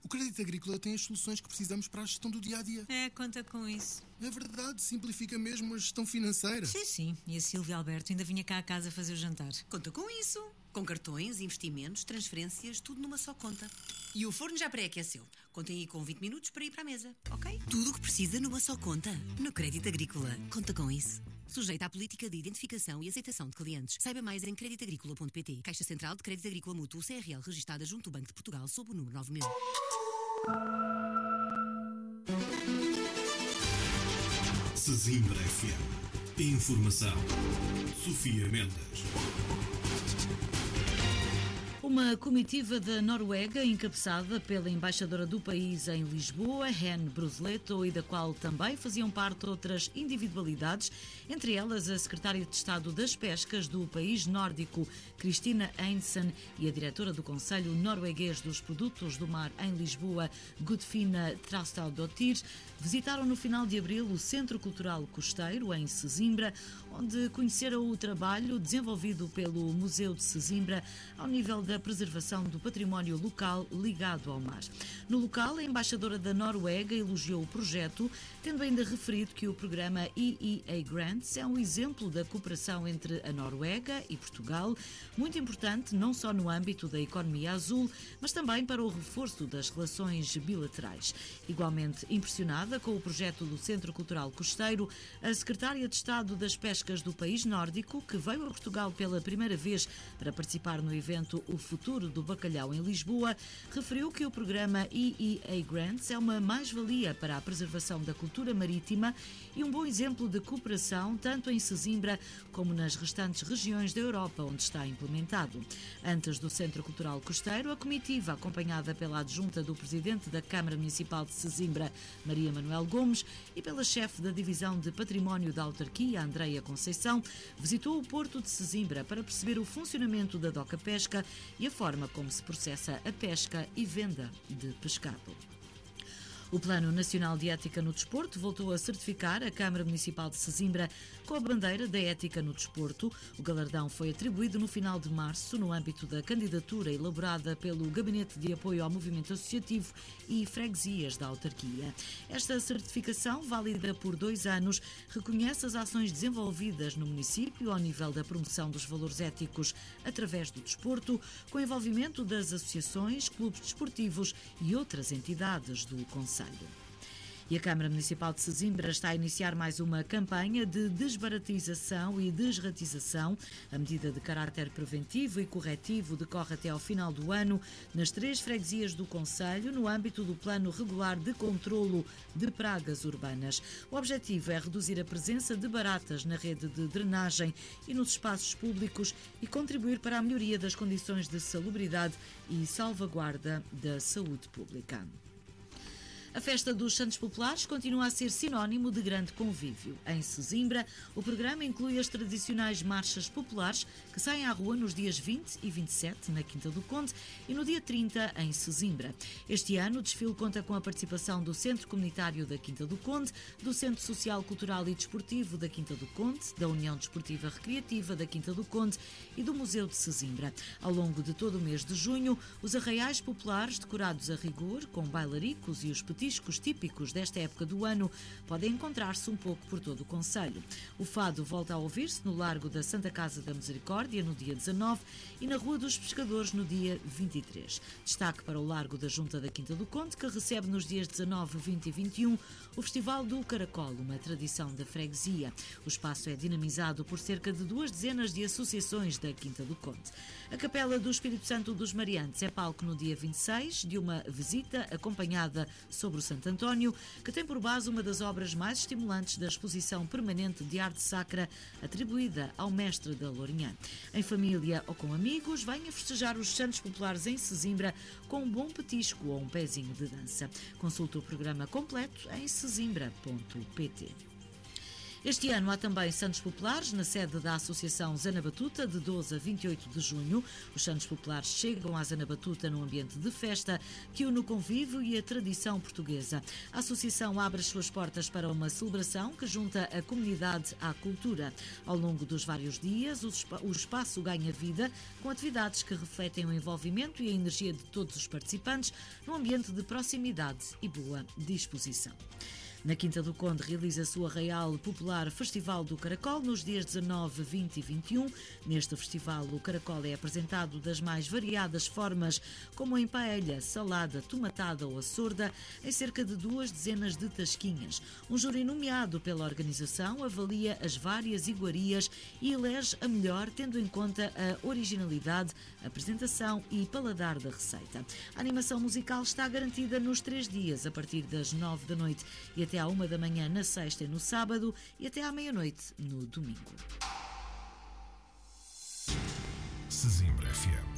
O Crédito Agrícola tem as soluções que precisamos para a gestão do dia-a-dia. Conta com isso. É verdade, simplifica mesmo a gestão financeira. Sim. E a Silvia Alberto ainda vinha cá a casa fazer o jantar. Conta com isso. Com cartões, investimentos, transferências, tudo numa só conta. E o forno já pré-aqueceu. Contem aí com 20 minutos para ir para a mesa, ok? Tudo o que precisa numa só conta. No Crédito Agrícola. Conta com isso. Sujeito à política de identificação e aceitação de clientes. Saiba mais em creditagricola.pt. Caixa Central de Crédito Agrícola Mútuo CRL, registada junto ao Banco de Portugal sob o número 9000. Sesimbra FM. Informação. Sofia Mendes. Uma comitiva da Noruega, encabeçada pela embaixadora do país em Lisboa, Hen Brusleto, e da qual também faziam parte outras individualidades, entre elas a secretária de Estado das Pescas do país nórdico, Kristina Einsen, e a diretora do Conselho Norueguês dos Produtos do Mar em Lisboa, Gudfina Traustadottir, visitaram no final de abril o Centro Cultural Costeiro, em Sesimbra, onde conheceram o trabalho desenvolvido pelo Museu de Sesimbra ao nível da preservação do património local ligado ao mar. No local, a embaixadora da Noruega elogiou o projeto, tendo ainda referido que o programa EEA Grants é um exemplo da cooperação entre a Noruega e Portugal, muito importante não só no âmbito da economia azul, mas também para o reforço das relações bilaterais. Igualmente impressionada com o projeto do Centro Cultural Costeiro, a secretária de Estado das Pescas do país nórdico, que veio a Portugal pela primeira vez para participar no evento O Futuro do Bacalhau em Lisboa, referiu que o programa EEA Grants é uma mais-valia para a preservação da cultura marítima e um bom exemplo de cooperação tanto em Sesimbra como nas restantes regiões da Europa onde está implementado. Antes do Centro Cultural Costeiro, a comitiva, acompanhada pela adjunta do Presidente da Câmara Municipal de Sesimbra, Maria Manuel Gomes, e pela chefe da Divisão de Património da Autarquia, Andreia Conceição, visitou o Porto de Sesimbra para perceber o funcionamento da Doca Pesca e a forma como se processa a pesca e venda de pescado. O Plano Nacional de Ética no Desporto voltou a certificar a Câmara Municipal de Sesimbra com a bandeira da Ética no Desporto. O galardão foi atribuído no final de março, no âmbito da candidatura elaborada pelo Gabinete de Apoio ao Movimento Associativo e Freguesias da Autarquia. Esta certificação, válida por 2 anos, reconhece as ações desenvolvidas no município ao nível da promoção dos valores éticos através do desporto, com envolvimento das associações, clubes desportivos e outras entidades do Conselho. E a Câmara Municipal de Sesimbra está a iniciar mais uma campanha de desbaratização e desratização. A medida de caráter preventivo e corretivo decorre até ao final do ano nas 3 freguesias do Conselho, no âmbito do Plano Regular de Controlo de Pragas Urbanas. O objetivo é reduzir a presença de baratas na rede de drenagem e nos espaços públicos e contribuir para a melhoria das condições de salubridade e salvaguarda da saúde pública. A Festa dos Santos Populares continua a ser sinónimo de grande convívio. Em Sesimbra, o programa inclui as tradicionais marchas populares que saem à rua nos dias 20 e 27, na Quinta do Conde, e no dia 30, em Sesimbra. Este ano, o desfile conta com a participação do Centro Comunitário da Quinta do Conde, do Centro Social, Cultural e Desportivo da Quinta do Conde, da União Desportiva Recreativa da Quinta do Conde e do Museu de Sesimbra. Ao longo de todo o mês de junho, os arraiais populares, decorados a rigor, com bailaricos e os petiscos típicos desta época do ano, podem encontrar-se um pouco por todo o concelho. O fado volta a ouvir-se no Largo da Santa Casa da Misericórdia no dia 19 e na Rua dos Pescadores no dia 23. Destaque para o Largo da Junta da Quinta do Conde, que recebe nos dias 19, 20 e 21 o Festival do Caracol, uma tradição da freguesia. O espaço é dinamizado por cerca de 2 dezenas de associações da Quinta do Conde. A Capela do Espírito Santo dos Mariantes é palco no dia 26 de uma visita acompanhada sobre o Santo António, que tem por base uma das obras mais estimulantes da exposição permanente de arte sacra atribuída ao mestre da Lourinhã. Em família ou com amigos, venha festejar os Santos Populares em Sesimbra com um bom petisco ou um pezinho de dança. Consulte o programa completo em sesimbra.pt. Este ano há também Santos Populares na sede da Associação Zana Batuta, de 12 a 28 de junho. Os Santos Populares chegam à Zana Batuta num ambiente de festa que une o convívio e a tradição portuguesa. A associação abre as suas portas para uma celebração que junta a comunidade à cultura. Ao longo dos vários dias, o espaço ganha vida com atividades que refletem o envolvimento e a energia de todos os participantes num ambiente de proximidade e boa disposição. Na Quinta do Conde realiza-se o Arraial Popular Festival do Caracol nos dias 19, 20 e 21. Neste festival, o caracol é apresentado das mais variadas formas, como em paella, salada, tomatada ou a sorda, em cerca de 2 dezenas de tasquinhas. Um júri nomeado pela organização avalia as várias iguarias e elege a melhor, tendo em conta a originalidade, apresentação e paladar da receita. A animação musical está garantida nos 3 dias, a partir das 9 da noite e até à 1 da manhã na sexta e no sábado e até à meia-noite no domingo. Sesimbra FM.